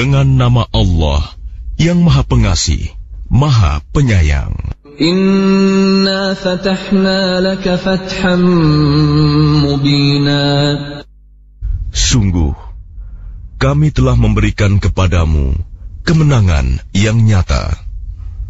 Dengan nama Allah yang Maha Pengasih, Maha Penyayang. Inna fatahna laka fatham mubina. Sungguh, kami telah memberikan kepadamu kemenangan yang nyata.